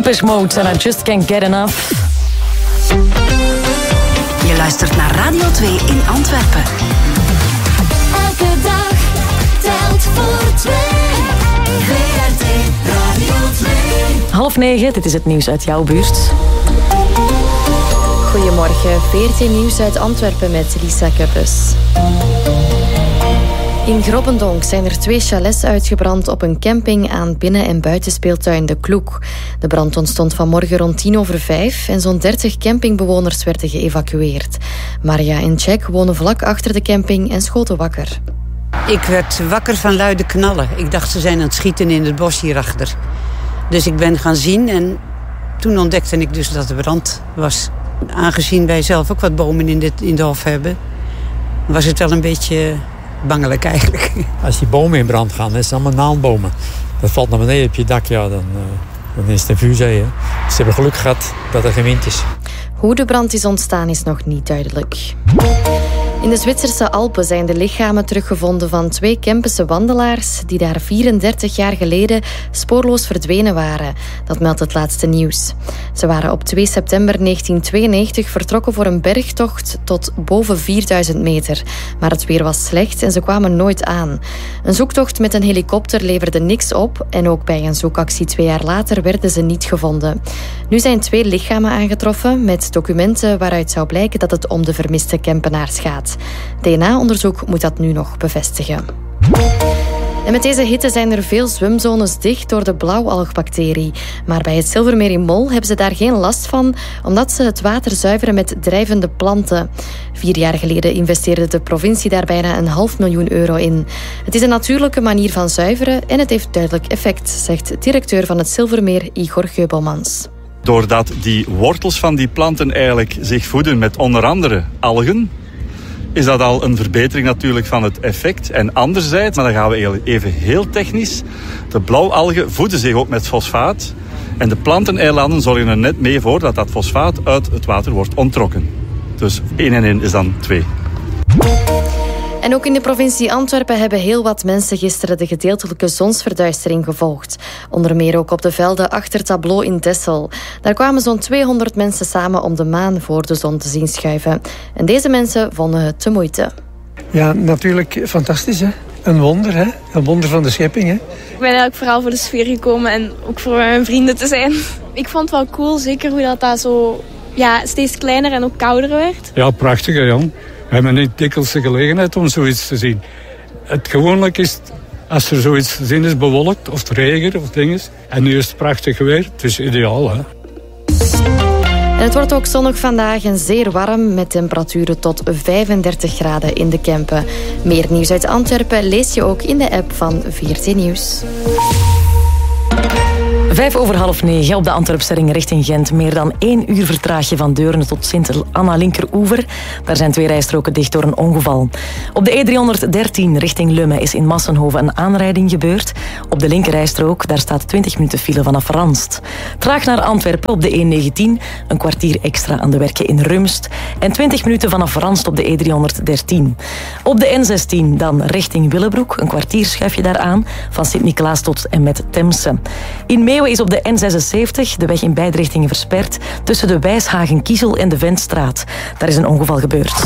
Depeche Mode en I Just Can't Get Enough. Je luistert naar Radio 2 in Antwerpen. Elke dag telt voor 2. VRT Radio 2. 8:30, dit is het nieuws uit jouw buurt. Goedemorgen, VRT Nieuws uit Antwerpen met Lisa Kuppes. In Grobbendonk zijn er 2 chalets uitgebrand op een camping aan binnen- en buitenspeeltuin De Kloek. De brand ontstond vanmorgen rond 5:10 en zo'n 30 campingbewoners werden geëvacueerd. Maria en Jack wonen vlak achter de camping en schoten wakker. Ik werd wakker van luide knallen. Ik dacht, ze zijn aan het schieten in het bos hierachter. Dus ik ben gaan zien en toen ontdekte ik dus dat er brand was. Aangezien wij zelf ook wat bomen in de hof hebben, was het wel een beetje bangelijk eigenlijk. Als die bomen in brand gaan, dat zijn allemaal naaldbomen. Dat valt naar beneden op je dak, ja, dan is het een vuurzee. Hè. Ze hebben geluk gehad dat er geen wind is. Hoe de brand is ontstaan is nog niet duidelijk. In de Zwitserse Alpen zijn de lichamen teruggevonden van 2 Kempense wandelaars die daar 34 jaar geleden spoorloos verdwenen waren. Dat meldt het laatste nieuws. Ze waren op 2 september 1992 vertrokken voor een bergtocht tot boven 4000 meter. Maar het weer was slecht en ze kwamen nooit aan. Een zoektocht met een helikopter leverde niks op en ook bij een zoekactie 2 jaar later werden ze niet gevonden. Nu zijn 2 lichamen aangetroffen met documenten waaruit zou blijken dat het om de vermiste Kempenaars gaat. DNA-onderzoek moet dat nu nog bevestigen. En met deze hitte zijn er veel zwemzones dicht door de blauwalgbacterie. Maar bij het Zilvermeer in Mol hebben ze daar geen last van, omdat ze het water zuiveren met drijvende planten. 4 jaar geleden investeerde de provincie daar bijna €500.000 in. Het is een natuurlijke manier van zuiveren en het heeft duidelijk effect, zegt directeur van het Zilvermeer Igor Geubelmans. Doordat die wortels van die planten eigenlijk zich voeden met onder andere algen, is dat al een verbetering natuurlijk van het effect. En anderzijds, maar dan gaan we even heel technisch, de blauwalgen voeden zich ook met fosfaat. En de planteneilanden zorgen er net mee voor dat dat fosfaat uit het water wordt onttrokken. Dus 1 en 1 is dan 2. En ook in de provincie Antwerpen hebben heel wat mensen gisteren de gedeeltelijke zonsverduistering gevolgd. Onder meer ook op de velden achter Tableau in Texel. Daar kwamen zo'n 200 mensen samen om de maan voor de zon te zien schuiven. En deze mensen vonden het de moeite. Ja, natuurlijk fantastisch, hè. Een wonder, hè. Een wonder van de schepping, hè. Ik ben eigenlijk vooral voor de sfeer gekomen en ook voor mijn vrienden te zijn. Ik vond het wel cool, zeker hoe dat zo steeds kleiner en ook kouder werd. Ja, prachtig, hè, Jan. We hebben niet dikwijls de gelegenheid om zoiets te zien. Het gewoonlijk is, als er zoiets te zien is, bewolkt of regen of dingen. En nu is het prachtig weer. Het is ideaal, hè. En het wordt ook zonnig vandaag en zeer warm met temperaturen tot 35 graden in de Kempen. Meer nieuws uit Antwerpen lees je ook in de app van VRT Nieuws. 9:05 op de Antwerpse ring richting Gent. Meer dan 1 uur vertraag je van Deurne tot Sint-Anna linkeroever. Daar zijn 2 rijstroken dicht door een ongeval. Op de E313 richting Lummen is in Massenhoven een aanrijding gebeurd. Op de linkerrijstrook daar staat 20 minuten file vanaf Ranst. Traag naar Antwerpen op de E19, een kwartier extra aan de werken in Rumst. En 20 minuten vanaf Ranst op de E313. Op de N16 dan richting Willebroek, een kwartier schuif je daar aan, van Sint-Niklaas tot en met Temse. In Meeuwen is op de N76 de weg in beide richtingen versperd tussen de Wijshagen-Kiezel en de Ventstraat. Daar is een ongeval gebeurd.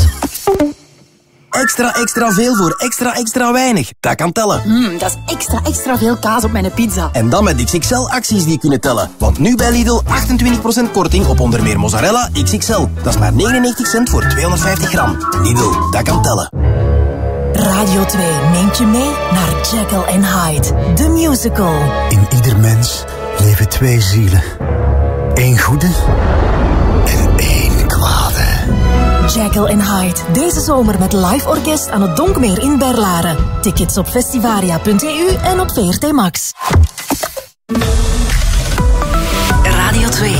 Extra veel voor extra weinig. Dat kan tellen. Dat is extra veel kaas op mijn pizza. En dan met XXL-acties die kunnen tellen. Want nu bij Lidl 28% korting op onder meer mozzarella XXL. Dat is maar 99 cent voor 250 gram. Lidl, dat kan tellen. Radio 2 neemt je mee naar Jekyll and Hyde, the musical. In ieder mens leven 2 zielen. 1 goede en 1 kwade. Jekyll and Hyde, deze zomer met live orkest aan het Donkmeer in Berlaren. Tickets op festivaria.eu en op VRT Max. Radio 2.